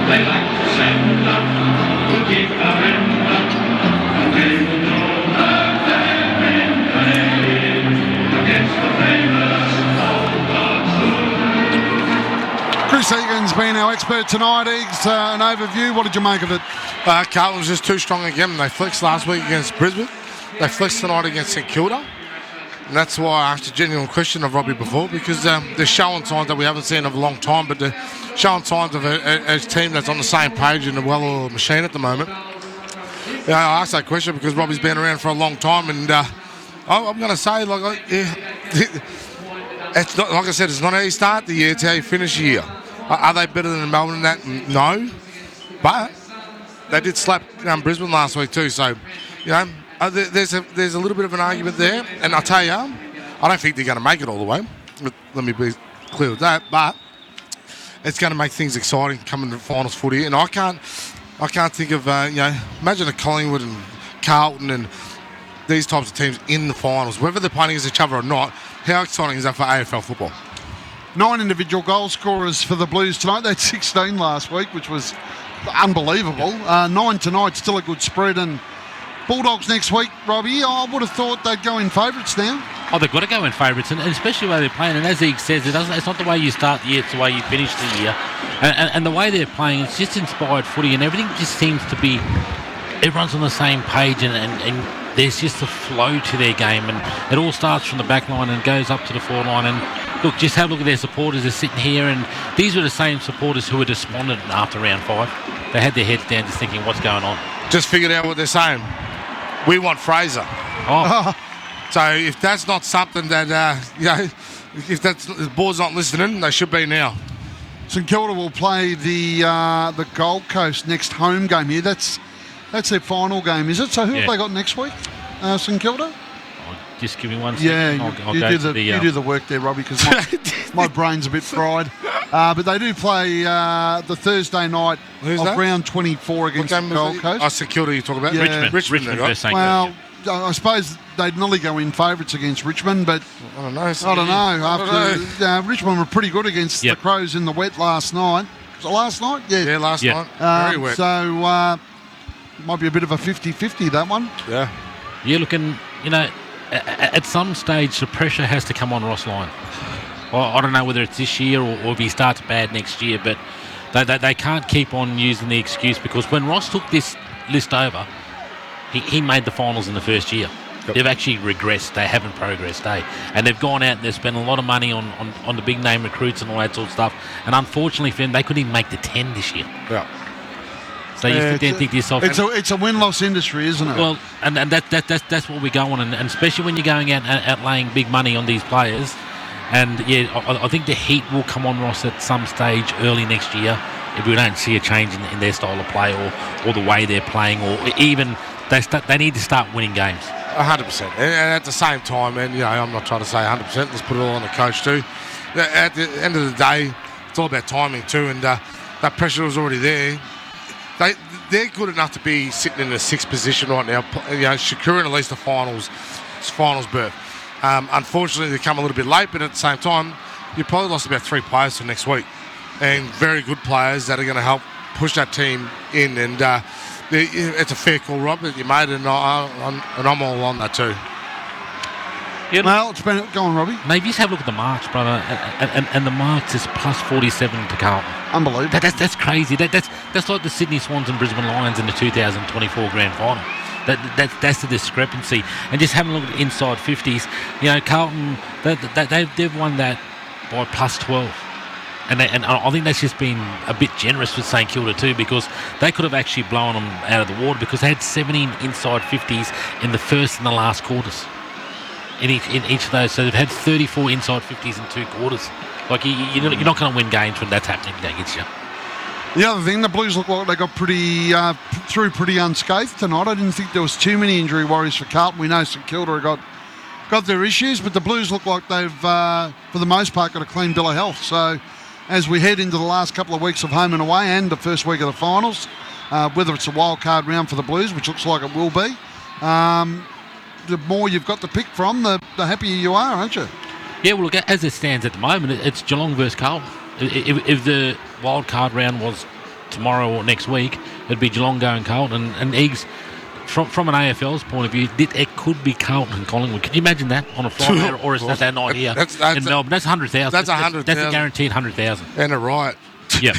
They like to send up to keep our end up, and they will know that they're in vain against the famous old God's. Chris Egan's been our expert tonight. Egs, an overview. What did you make of it? Carlton was just too strong again. They flexed last week against Brisbane. They flexed tonight against St Kilda. And that's why I asked a genuine question of Robbie before, because they're showing signs that we haven't seen of a long time, but they're showing signs of a team that's on the same page in a well-oiled machine at the moment. I asked that question because Robbie's been around for a long time, and I'm going to say, it's not, like I said, it's not how you start the year, it's how you finish the year. Are they better than Melbourne in that? No. But they did slap Brisbane last week too, so, there's a little bit of an argument there, and I'll tell you, I don't think they're going to make it all the way. Let me be clear with that, but it's going to make things exciting coming to finals footy, and I can't think of imagine a Collingwood and Carlton and these types of teams in the finals, whether they're playing against each other or not. How exciting is that for AFL football? 9 individual goal scorers for the Blues tonight. They had 16 last week, which was unbelievable. 9 tonight, still a good spread, and Bulldogs next week, Robbie, I would have thought they'd go in favourites now. Oh, they've got to go in favourites, and especially the way they're playing. And as Ig says, it's not the way you start the year, it's the way you finish the year. And the way they're playing, it's just inspired footy, and everything just seems to be, everyone's on the same page, and there's just a flow to their game, and it all starts from the back line and goes up to the forward line. And look, just have a look at their supporters. They're sitting here, and these were the same supporters who were despondent after round 5. They had their heads down just thinking, what's going on? Just figured out what they're saying. We want Fraser. Oh. So if that's not something that, if the board's not listening, they should be now. St Kilda will play the Gold Coast next home game here. That's their final game, is it? So who have they got next week? St Kilda? Just give me 1 second. Yeah, I'll you go do to you do the work there, Robbie, because my brain's a bit fried. But they do play the Thursday night of round 24 against the Gold Coast. St Kilda you talk about? Yeah. Richmond versus St Well, I suppose they'd nearly go in favourites against Richmond, but I don't know. Richmond were pretty good against the Crows in the wet last night. Was it last night? Yeah, last night. Very wet. So might be a bit of a 50-50, that one. Yeah. You're looking, at some stage the pressure has to come on Ross Lyon. Well, I don't know whether it's this year or if he starts bad next year, but they can't keep on using the excuse, because when Ross took this list over, he made the finals in the first year. Yep. They've actually regressed. They haven't progressed, and they've gone out and they've spent a lot of money on the big name recruits and all that sort of stuff, and unfortunately for them, they couldn't even make the 10 this year. Yeah. So you think to yourself, it's a win-loss industry, isn't it? Well, and that's what we go on, and especially when you're going out and laying big money on these players. And I think the heat will come on Ross at some stage early next year if we don't see a change in their style of play or the way they're playing, or even they need to start winning games. 100%. And at the same time, and I'm not trying to say 100%. Let's put it all on the coach too. At the end of the day, it's all about timing too, and that pressure was already there. They're good enough to be sitting in the 6th position right now, securing at least a finals berth. Unfortunately, they come a little bit late, but at the same time, you probably lost about 3 players for next week, and very good players that are going to help push that team in. And it's a fair call, Rob, that you made, and I'm all on that too. Well, it's been go on, Robbie. Maybe just have a look at the marks, brother, and the marks is plus 47 to Carlton. Unbelievable. That's crazy. That's like the Sydney Swans and Brisbane Lions in the 2024 Grand Final. That's the discrepancy. And just having a look at the inside 50s, Carlton, they've won that by plus 12. And I think that's just been a bit generous with St Kilda too, because they could have actually blown them out of the water, because they had 17 inside 50s in the first and the last quarters in each of those. So they've had 34 inside 50s in 2 quarters. Like, you're not going to win games when that's happening against you. The other thing, the Blues look like they got pretty unscathed tonight. I didn't think there was too many injury worries for Carlton. We know St Kilda got their issues, but the Blues look like they've, for the most part, got a clean bill of health. So as we head into the last couple of weeks of home and away and the first week of the finals, whether it's a wild card round for the Blues, which looks like it will be, the more you've got to pick from, the happier you are, aren't you? Yeah, well, look, as it stands at the moment, it's Geelong versus Carlton. If the wild card round was tomorrow or next week, it'd be Geelong going Carlton, and Eagles. From an AFL's point of view, it could be Carlton and Collingwood. Can you imagine that on a Friday or a Saturday night here in Melbourne? That's 100,000. That's 100,000. That's a guaranteed 100,000. And a riot. Yeah.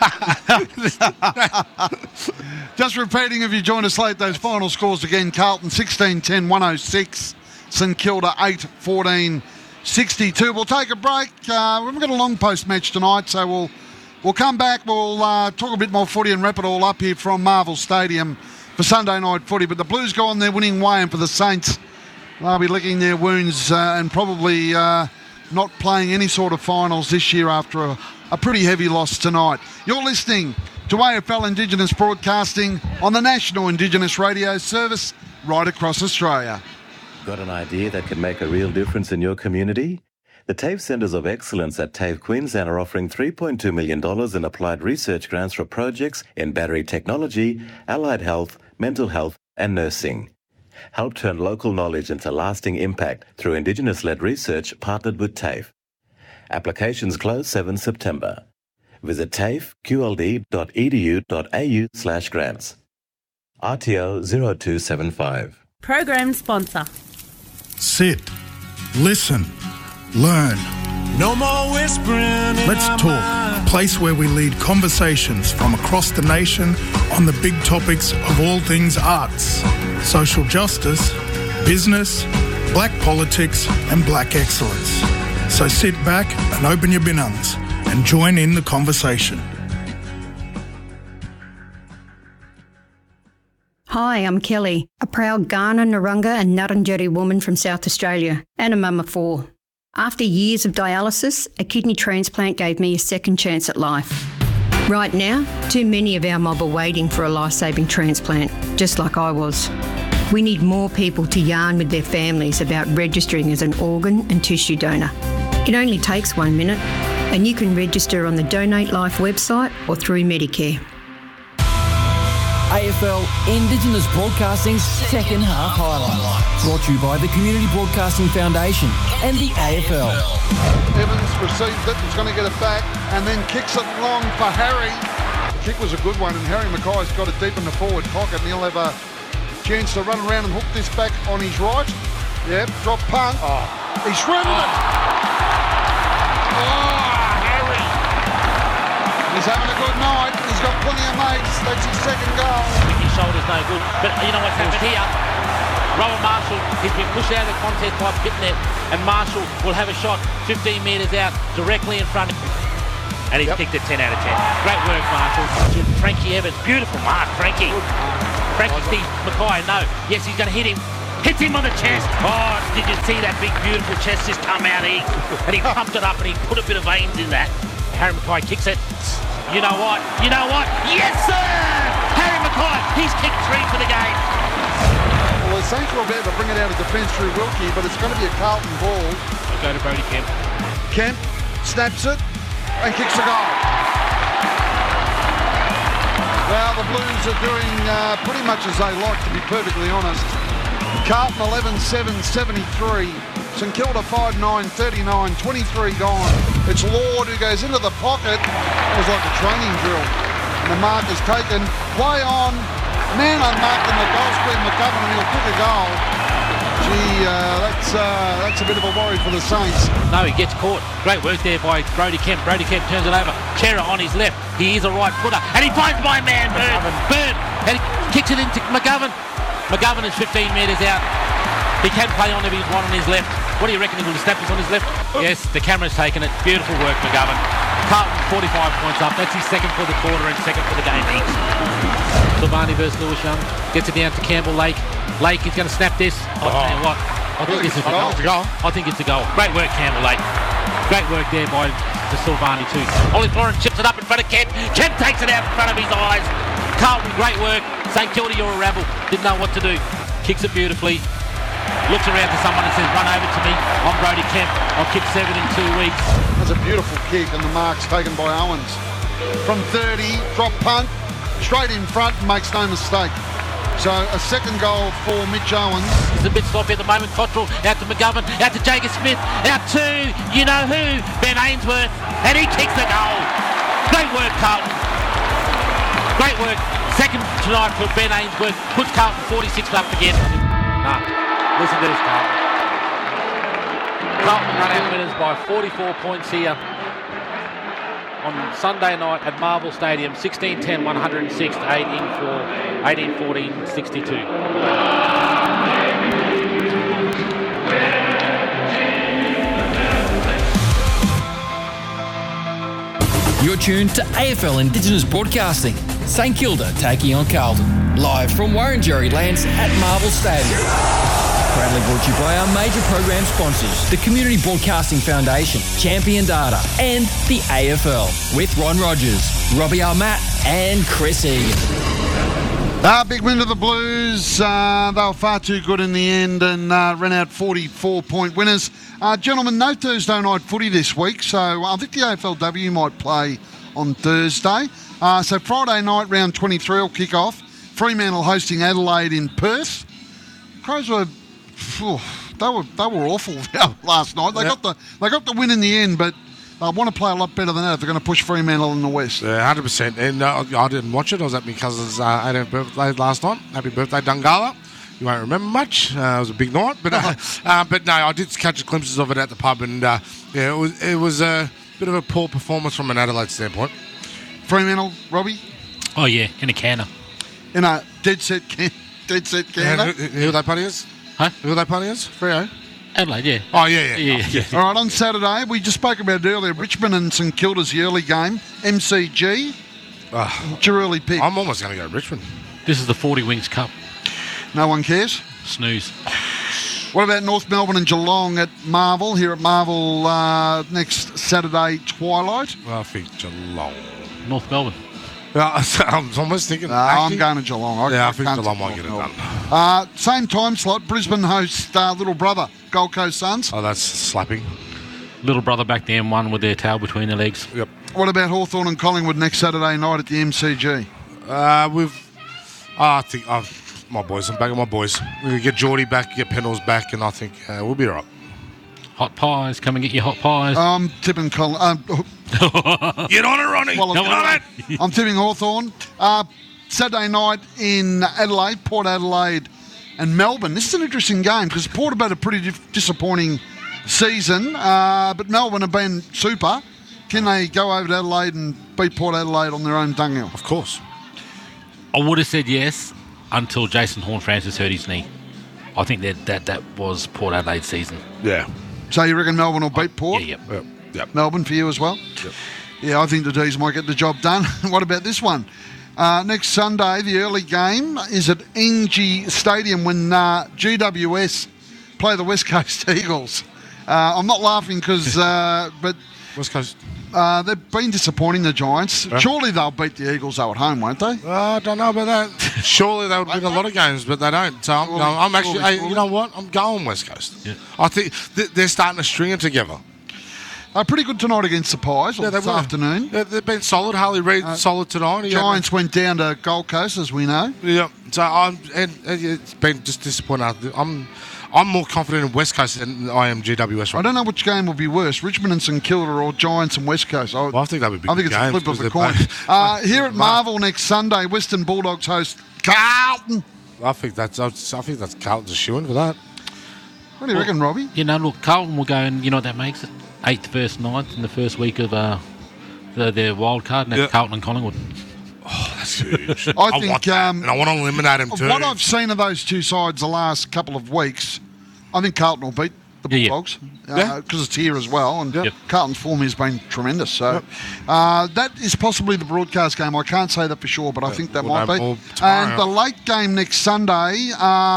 Just repeating, if you join us late, those final scores again: Carlton 16-10, 106. St Kilda 8-14, 62. We'll take a break. We've got a long post match tonight, so we'll come back. We'll talk a bit more footy and wrap it all up here from Marvel Stadium for Sunday night footy. But the Blues go on their winning way, and for the Saints, they'll be licking their wounds and probably not playing any sort of finals this year after a pretty heavy loss tonight. You're listening to AFL Indigenous Broadcasting on the National Indigenous Radio Service right across Australia. Got an idea that can make a real difference in your community? The TAFE Centres of Excellence at TAFE Queensland are offering $3.2 million in applied research grants for projects in battery technology, allied health, mental health and nursing. Help turn local knowledge into lasting impact through Indigenous-led research partnered with TAFE. Applications close 7 September. Visit tafeqld.edu.au/grants. RTO 0275. Program sponsor. Sit, listen, learn. No more whispering. Let's talk. A place where we lead conversations from across the nation on the big topics of all things arts, social justice, business, black politics and black excellence. So sit back and open your binungs and join in the conversation. Hi, I'm Kelly, a proud Kaurna, Narungga and Ngarrindjeri woman from South Australia and a mum of 4. After years of dialysis, a kidney transplant gave me a second chance at life. Right now, too many of our mob are waiting for a life-saving transplant, just like I was. We need more people to yarn with their families about registering as an organ and tissue donor. It only takes 1 minute, and you can register on the Donate Life website or through Medicare. AFL Indigenous Broadcasting's second half highlight. Brought to you by the Community Broadcasting Foundation and the AFL. Evans receives it, he's going to get it back, and then kicks it long for Harry. The kick was a good one, and Harry Mackay's got it deep in the forward pocket, and he'll have a chance to run around and hook this back on his right. Yep, drop punt. He shredded it. Harry. He's having a good night. He's got plenty of mates. That's his second goal. His shoulder's no good. But you know what's happened here? Robert Marshall, he's been pushed out of the contest by Pitnet, and Marshall will have a shot 15 metres out directly in front of him. And he's kicked it 10 out of 10. Great work, Marshall. To Frankie Evans. Beautiful mark, Frankie. Frankie sees Mackay. No. Yes, he's going to hit him. Hits him on the chest. Oh, did you see that big, beautiful chest just come out? And he pumped it up and he put a bit of veins in that. Harry Mackay kicks it. You know what? You know what? Yes, sir! Harry Mackay, he's kicked 3 for the game. Well, the Saints will be able to bring it out of defence through Wilkie, but it's going to be a Carlton ball. I'll go to Brody Kemp. Kemp snaps it and kicks the goal. Well, the Blues are doing pretty much as they like, to be perfectly honest. Carlton 11-7, 73. St Kilda 5-9, 39, 23 gone. It's Lord who goes into the pocket. It was like a training drill. And the mark is taken. Play on. Man unmarked in the goal square. McGovern, and he'll kick a goal. Gee, that's a bit of a worry for the Saints. No, he gets caught. Great work there by Brody Kemp. Brody Kemp turns it over. Chera on his left. He is a right footer. And he finds my man, Byrne. And he kicks it into McGovern. McGovern is 15 metres out. He can play on if he's one on his left. What do you reckon? He will snap this on his left? Yes, the camera's taken it. Beautiful work, McGovern. Carlton 45 points up. That's his second for the quarter and second for the game. Silvani versus Lewis Young. Gets it down to Campbell Lake. Lake is going to snap this. I'll tell you what. I think this is a goal. I think it's a goal. Great work, Campbell Lake. Great work there by the Silvani too. Ollie Florence chips it up in front of Kemp. Kemp takes it out in front of his eyes. Carlton, great work. St Kilda, you're a rabble. Didn't know what to do. Kicks it beautifully. Looks around to someone and says, run over to me. I'm Brody Kemp. I'll kick 7 in 2 weeks. That's a beautiful kick, and the mark's taken by Owens. From 30, drop punt, straight in front, makes no mistake. So a second goal for Mitch Owens. It's a bit sloppy at the moment. Cottrell out to McGovern, out to Jacob Smith, out to you-know-who, Ben Ainsworth, and he kicks the goal. Great work, Carlton. Great work. Second tonight for Ben Ainsworth. Puts Carlton 46 up again. Nah, listen to this, Carlton. Carlton run out winners by 44 points here on Sunday night at Marvel Stadium. 16-10, 106 to 18-14, 62. You're tuned to AFL Indigenous Broadcasting. St Kilda taking on Carlton. Live from Warrenjerry Lands at Marvel Stadium. Proudly brought to you by our major program sponsors, the Community Broadcasting Foundation, Champion Data, and the AFL. With Ron Rogers, Robbie Almat, and Chris Egan. Big win to the Blues. They were far too good in the end and ran out 44-point winners. Gentlemen, no Thursday night footy this week, so I think the AFLW might play on Thursday. So Friday night, round 23 will kick off. Fremantle hosting Adelaide in Perth. Crows were, they were awful last night. They got the win in the end, but I want to play a lot better than that if they're going to push Fremantle in the West. Yeah, 100%. And I didn't watch it. I was at my cousin's 18th birthday last night. Happy birthday, Dungala. You won't remember much. It was a big night, but no, I did catch glimpses of it at the pub, and it was a bit of a poor performance from an Adelaide standpoint. Fremantle, Robbie? Oh yeah, in a canner. In a dead set canner. Who they playing as? Huh? Who they playing as? Freo? Adelaide, yeah. Oh, yeah. All right, on Saturday, we just spoke about it earlier, Richmond and St Kilda's the early game. MCG. What's your early pick? I'm almost going to go Richmond. This is the 40 Wings Cup. No one cares? Snooze. What about North Melbourne and Geelong at Marvel, here at Marvel next Saturday twilight? Well, I think Geelong. North Melbourne. I'm almost thinking. I'm going to Geelong. I think Geelong might get it done. Same time slot, Brisbane hosts little brother, Gold Coast Suns. Oh, that's slapping. Little brother back the M1 with their tail between their legs. Yep. What about Hawthorn and Collingwood next Saturday night at the MCG? I think my boys. I'm backing my boys. We can get Geordie back, get Pendles back, and I think we'll be all right. Hot pies. Come and get your hot pies. I'm tipping Get on it, Ronnie. Well, Come on it. I'm tipping Hawthorn. Saturday night in Adelaide, Port Adelaide and Melbourne. This is an interesting game because Port have had a pretty disappointing season, but Melbourne have been super. Can they go over to Adelaide and beat Port Adelaide on their own dunghill? Of course. I would have said yes until Jason Horne-Francis hurt his knee. I think that was Port Adelaide's season. Yeah. So you reckon Melbourne will beat Port? Yeah, Yep. Melbourne for you as well? Yep. Yeah, I think the D's might get the job done. What about this one? Next Sunday, the early game is at Ingy Stadium when GWS play the West Coast Eagles. I'm not laughing because, but West Coast. they've been disappointing, the Giants. Yeah. Surely they'll beat the Eagles though at home, won't they? I don't know about that. Surely they would win a lot of games, but they don't. So I'm actually, you know what? I'm going West Coast. Yeah. I think they're starting to string it together. Pretty good tonight against the Pies Yeah, they this were. afternoon. They've been solid. Harley Reid solid tonight. Giants went down to Gold Coast, as we know. Yeah. So it's been just disappointing. I'm more confident in West Coast than I am GWS. I don't know which game will be worse, Richmond and St Kilda or Giants and West Coast. I think that would be. I think it's a flip of the coin. Here at Marvel next Sunday, Western Bulldogs host Carlton. I think that's Carlton's shoo-in for that. What do you reckon, Robbie? You know, look, Carlton will go and you know what that makes it? 8th versus 9th in the first week of their wild card, and that's Carlton and Collingwood. Oh, that's huge. I think, want that, and I want to eliminate him too. What I've seen of those two sides the last couple of weeks, I think Carlton will beat the Bulldogs because it's here as well, and Carlton's form has been tremendous. So that is possibly the broadcast game. I can't say that for sure, but I think that might be. And the late game next Sunday,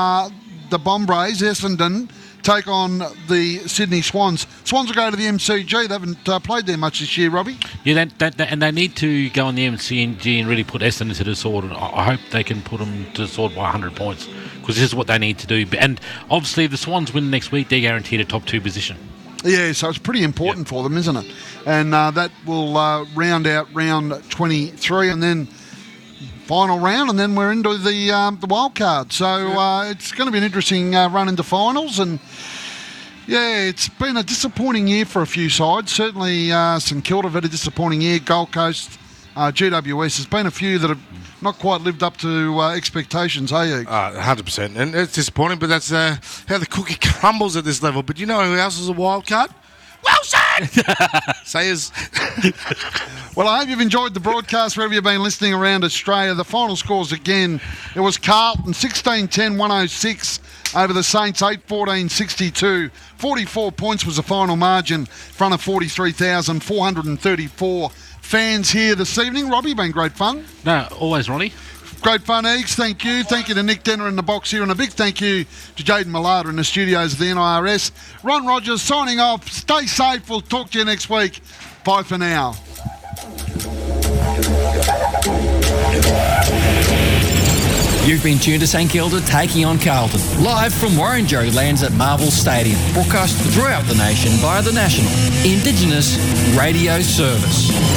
the Bombrays, Essendon, take on the Sydney Swans. Swans will go to the MCG. They haven't played there much this year, Robbie. Yeah, and they need to go on the MCG and really put Essendon to the sword. I hope they can put them to the sword by 100 points because this is what they need to do. And obviously, if the Swans win next week, they're guaranteed a top 2 position. Yeah, so it's pretty important for them, isn't it? And that will round out round 23 and then final round, and then we're into the wild card. So it's going to be an interesting run into finals, and it's been a disappointing year for a few sides. Certainly St Kilda have had a disappointing year. Gold Coast GWS. There's been a few that have not quite lived up to expectations, hey? 100%. And it's disappointing, but that's how the cookie crumbles at this level. But you know who else is a wild card? Wilson! Sayers. Well, I hope you've enjoyed the broadcast wherever you've been listening around Australia. The final scores again, it was Carlton 16-10, 106 over the Saints, 8-14, 62. 44 points was the final margin in front of 43,434 fans here this evening. Robbie, been great fun. No, always, Ronnie. Great fun, Eags. Thank you. Thank you to Nick Denner in the box here, and a big thank you to Jaden Malata in the studios of the NIRS. Ron Rogers signing off. Stay safe. We'll talk to you next week. Bye for now. You've been tuned to St Kilda taking on Carlton, live from Warrenjoey Lands at Marvel Stadium, broadcast throughout the nation via the National Indigenous Radio Service.